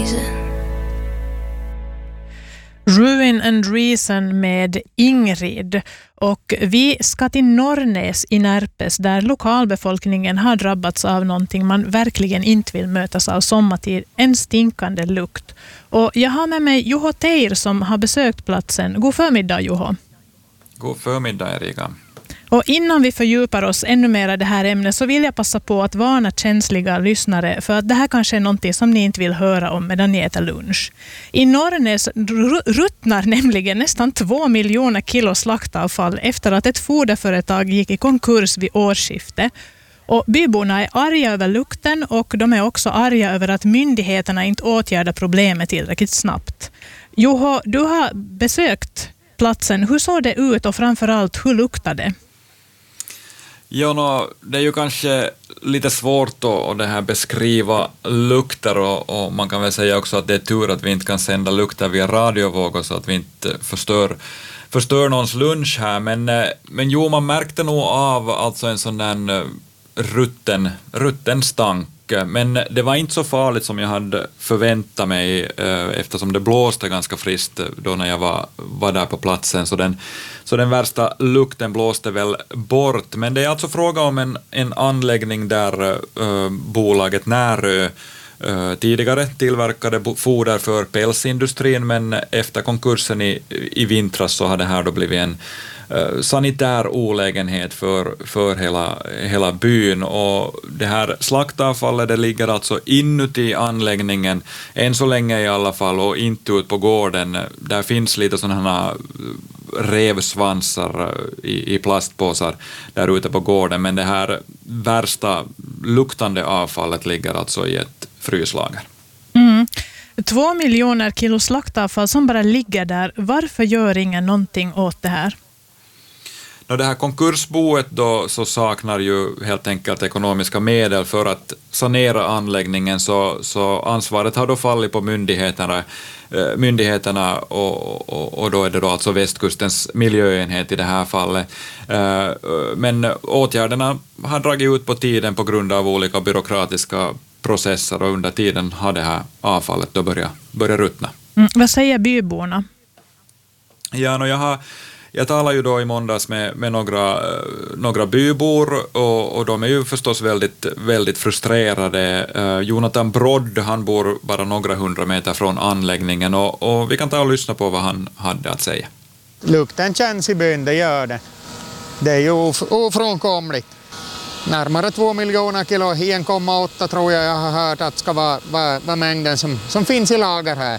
Ruin and Reason med Ingrid, och vi ska till Norrnäs i Närpes där lokalbefolkningen har drabbats av någonting man verkligen inte vill mötas av sommartid, en stinkande lukt. Och jag har med mig Juho Teir som har besökt platsen. God förmiddag, Juho. God förmiddag, Erika. Och innan vi fördjupar oss ännu mer i det här ämnet så vill jag passa på att varna känsliga lyssnare för att det här kanske är någonting som ni inte vill höra om medan ni äter lunch. I Norrnäs ruttnar nämligen nästan 2 miljoner kilo slaktavfall efter att ett foderföretag gick i konkurs vid årsskiftet. Och byborna är arga över lukten och de är också arga över att myndigheterna inte åtgärdar problemet tillräckligt snabbt. Juho, du har besökt platsen. Hur såg det ut och framförallt hur luktade det? Ja, det är ju kanske lite svårt att det här beskriva lukter och man kan väl säga också att det är tur att vi inte kan sända lukter via radiovågor så att vi inte förstör någons lunch här. Men jo, man märkte nog av alltså en sån där rutten stank. Men det var inte så farligt som jag hade förväntat mig eftersom det blåste ganska friskt då när jag var där på platsen. Så den värsta lukten blåste väl bort. Men det är alltså fråga om en anläggning där bolaget Närö tidigare tillverkade foder för pälsindustrin, men efter konkursen i vintras så har det här då blivit en sanitär olägenhet för hela byn, och det här slaktavfallet det ligger alltså inuti anläggningen än så länge i alla fall och inte ut på gården. Där finns lite sådana revsvansar i plastpåsar där ute på gården, men det här värsta luktande avfallet ligger alltså i ett fryslager. 2 miljoner kilo slaktavfall som bara ligger där. Varför gör ingen någonting åt det här? Det här konkursboet då så saknar ju helt enkelt ekonomiska medel för att sanera anläggningen, så ansvaret har då fallit på myndigheterna och då är det då alltså Västkustens miljöenhet i det här fallet. Men åtgärderna har dragit ut på tiden på grund av olika byråkratiska processer, och under tiden har det här avfallet då börjat ruttna. Vad säger byborna? Ja, jag talade ju då i måndags med några bybor och de är ju förstås väldigt, väldigt frustrerade. Jonathan Brodd, han bor bara några 100 meter från anläggningen och vi kan ta och lyssna på vad han hade att säga. Lukten känns i byn, det gör det. Det är ju ofrånkomligt. Närmare 2 miljoner kilo, 1,8 tror jag har hört att ska vara mängden som finns i lager här.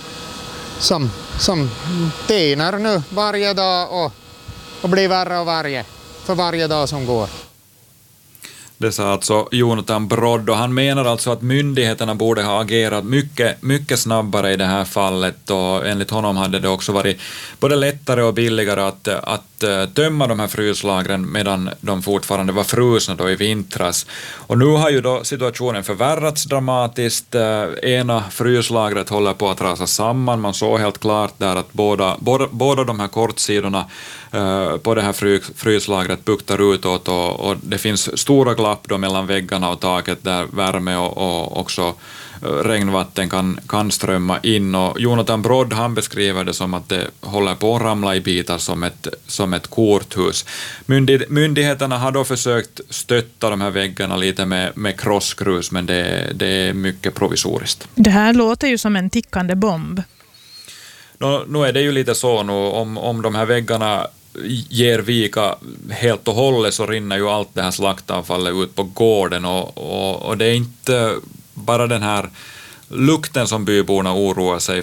Som tinar nu varje dag och blir värre och värre för varje dag som går. Det sa alltså Jonathan Brodd, och han menar alltså att myndigheterna borde ha agerat mycket snabbare i det här fallet, och enligt honom hade det också varit både lättare och billigare att tömma de här fryslagren medan de fortfarande var frusna då i vintras. Och nu har ju då situationen förvärrats dramatiskt. Ena fryslagret håller på att rasa samman. Man såg helt klart där att båda de här kortsidorna på det här fryslagret buktar utåt, och det finns stora glapp då mellan väggarna och taket där värme och också regnvatten kan strömma in. Och Jonathan Brodd, han beskriver det som att det håller på att ramla i bitar som ett korthus. Myndigheterna har då försökt stötta de här väggarna lite med krossgrus, men det är mycket provisoriskt. Det här låter ju som en tickande bomb. Nu är det ju lite så nu, om de här väggarna ger vika helt och hållet så rinner ju allt det här slaktavfallet ut på gården, och det är inte bara den här lukten som byborna oroar sig